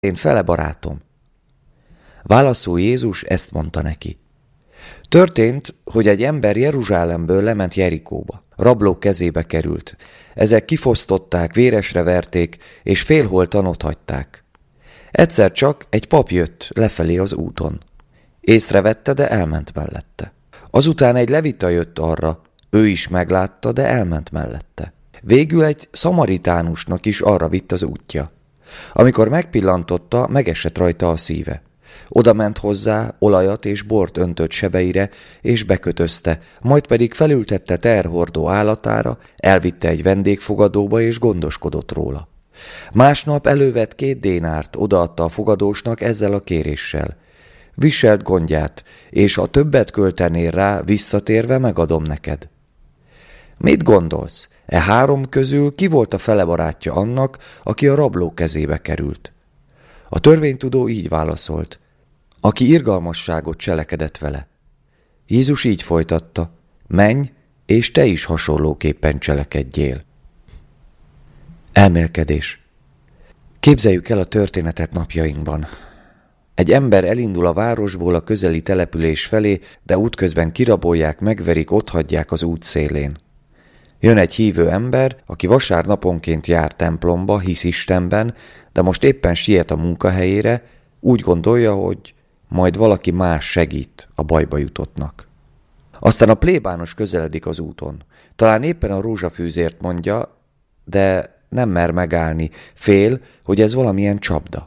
Én fele barátom. Válaszul Jézus ezt mondta neki. Történt, hogy egy ember Jeruzsálemből lement Jerikóba. Rablók kezébe került. Ezek kifosztották, véresre verték, és félholtan otthagyták. Egyszer csak egy pap jött lefelé az úton. Észrevette, de elment mellette. Azután egy levita jött arra, ő is meglátta, de elment mellette. Végül egy szamaritánusnak is arra vitt az útja. Amikor megpillantotta, megesett rajta a szíve. Oda ment hozzá, olajat és bort öntött sebeire, és bekötözte, majd pedig felültette teherhordó állatára, elvitte egy vendégfogadóba, és gondoskodott róla. Másnap elővett 2 dénárt, odaadta a fogadósnak ezzel a kéréssel. Viselt gondját, és ha többet költenél rá, visszatérve megadom neked. Mit gondolsz? 3 közül ki volt a fele barátja annak, aki a rabló kezébe került? A törvénytudó így válaszolt, aki irgalmasságot cselekedett vele. Jézus így folytatta, menj, és te is hasonlóképpen cselekedjél. Elmélkedés. Képzeljük el a történetet napjainkban. Egy ember elindul a városból a közeli település felé, de útközben kirabolják, megverik, otthagyják az út szélén. Jön egy hívő ember, aki vasárnaponként jár templomba, hisz Istenben, de most éppen siet a munkahelyére, úgy gondolja, hogy majd valaki más segít a bajba jutottnak. Aztán a plébános közeledik az úton. Talán éppen a rózsafűzért mondja, de nem mer megállni, fél, hogy ez valamilyen csapda.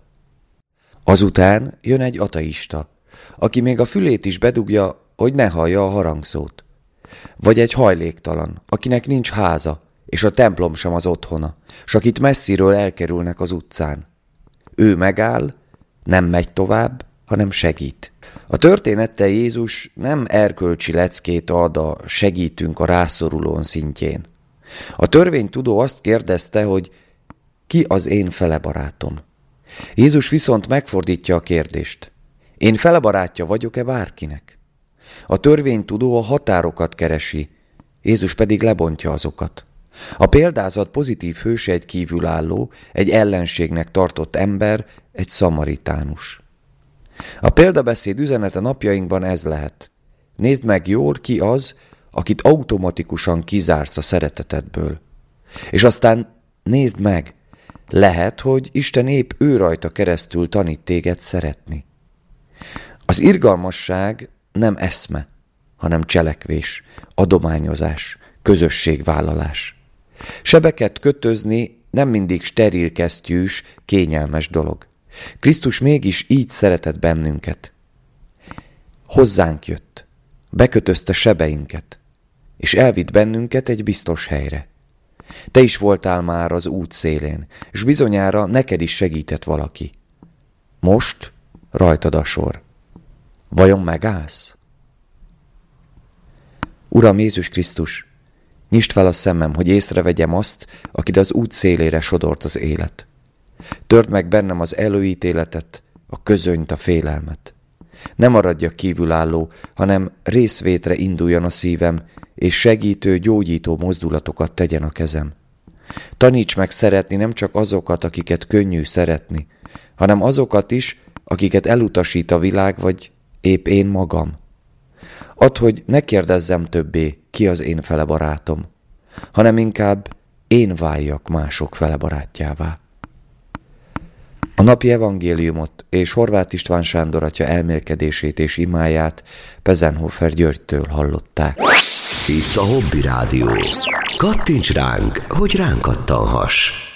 Azután jön egy ateista, aki még a fülét is bedugja, hogy ne hallja a harangszót. Vagy egy hajléktalan, akinek nincs háza, és a templom sem az otthona, s akit messziről elkerülnek az utcán. Ő megáll, nem megy tovább, hanem segít. A történettel Jézus nem erkölcsi leckét ad a segítünk a rászorulón szintjén. A törvénytudó azt kérdezte, hogy ki az én fele barátom. Jézus viszont megfordítja a kérdést. Én fele barátja vagyok-e bárkinek? A törvénytudó a határokat keresi, Jézus pedig lebontja azokat. A példázat pozitív hőse egy kívülálló, egy ellenségnek tartott ember, egy szamaritánus. A példabeszéd üzenete napjainkban ez lehet. Nézd meg jól, ki az, akit automatikusan kizársz a szeretetedből. És aztán nézd meg, lehet, hogy Isten épp ő rajta keresztül tanít téged szeretni. Az irgalmasság nem eszme, hanem cselekvés, adományozás, közösségvállalás. Sebeket kötözni nem mindig steril kesztyűs, kényelmes dolog. Krisztus mégis így szeretett bennünket. Hozzánk jött, bekötözte sebeinket, és elvitt bennünket egy biztos helyre. Te is voltál már az út szélén, és bizonyára neked is segített valaki. Most rajtad a sor. Vajon megállsz? Uram Jézus Krisztus, nyisd fel a szemem, hogy észrevegyem azt, akit az út szélére sodort az élet. Törd meg bennem az előítéletet, a közönyt, a félelmet. Ne maradjak kívülálló, hanem részvétre induljon a szívem, és segítő, gyógyító mozdulatokat tegyen a kezem. Taníts meg szeretni nem csak azokat, akiket könnyű szeretni, hanem azokat is, akiket elutasít a világ, vagy épp én magam. Add, hogy ne kérdezzem többé, ki az én fele barátom, hanem inkább én váljak mások fele barátjává. A napi evangéliumot és Horváth István Sándor atya elmélkedését és imáját Pezenhofer Györgytől hallották. Itt a Hobby Rádió. Kattints ránk, hogy ránk kattanhass!